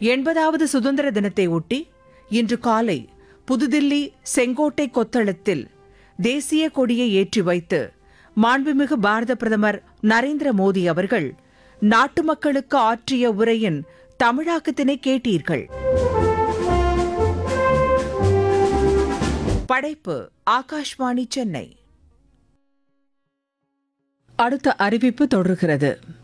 80வது சுதந்திர தினத்தை ஒட்டி இன்று காலை புதுதில்லி செங்கோட்டை கொத்தளத்தில் தேசிய கொடியை ஏற்றி வைத்து மாண்புமிகு பாரத பிரதமர் நரேந்திர மோடி அவர்கள் நாட்டு மக்களுக்கு ஆற்றிய உரையின் தமிழாக்கத்தினை கேட்டீர்கள். படைப்பு ஆகாஷ்வாணி சென்னை. அடுத்த அறிவிப்பு தொடர்கிறது.